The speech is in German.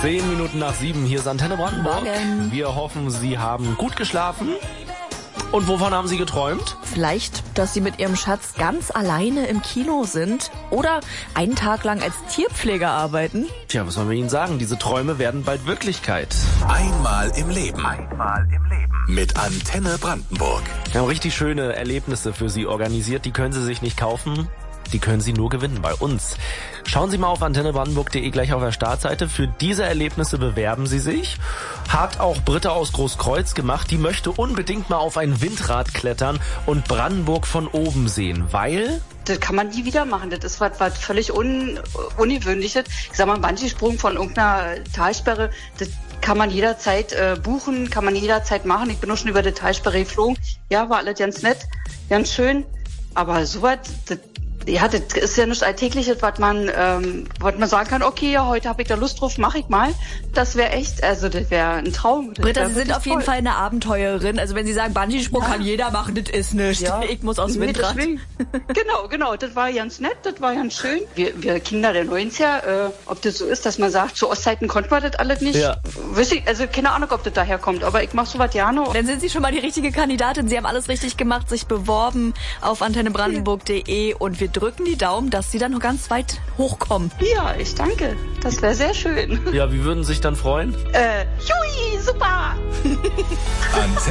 7:10, hier ist Antenne Brandenburg. Morgen. Wir hoffen, Sie haben gut geschlafen. Und wovon haben Sie geträumt? Vielleicht, dass Sie mit Ihrem Schatz ganz alleine im Kino sind oder einen Tag lang als Tierpfleger arbeiten. Tja, was sollen wir Ihnen sagen? Diese Träume werden bald Wirklichkeit. Einmal im Leben. Mit Antenne Brandenburg. Wir haben richtig schöne Erlebnisse für Sie organisiert. Die können Sie sich nicht kaufen. Die können Sie nur gewinnen bei uns. Schauen Sie mal auf antennebrandenburg.de gleich auf der Startseite. Für diese Erlebnisse bewerben Sie sich. Hat auch Britta aus Großkreuz gemacht. Die möchte unbedingt mal auf ein Windrad klettern und Brandenburg von oben sehen, weil... Das kann man nie wieder machen. Das ist was völlig Ungewöhnliches. Ich sag mal, ein Bungee-Sprung von irgendeiner Talsperre, das kann man jederzeit buchen, kann man jederzeit machen. Ich bin auch schon über die Talsperre geflogen. Ja, war alles ganz nett, ganz schön. Aber sowas, das ist ja nichts Alltägliches, was man sagen kann, okay, ja, heute habe ich da Lust drauf, mache ich mal. Das wäre echt, also das wäre ein Traum. Britta, Sie sind auf jeden Fall eine Abenteurerin. Also wenn Sie sagen, Bungee-Sprung kann jeder machen, das ist nichts. Ja. Ich muss aufs Windrad. Genau, das war ganz nett, das war ganz schön. Wir Kinder der 90er, ob das so ist, dass man sagt, zu Ostzeiten konnte man das alles nicht. Ja. Also keine Ahnung, ob das daherkommt, aber ich mache sowas gerne. Dann sind Sie schon mal die richtige Kandidatin. Sie haben alles richtig gemacht, sich beworben auf antennebrandenburg.de und wir drücken die Daumen, dass Sie dann noch ganz weit hochkommen. Ja, ich danke. Das wäre sehr schön. Ja, wie würden Sie sich dann freuen? Jui, super!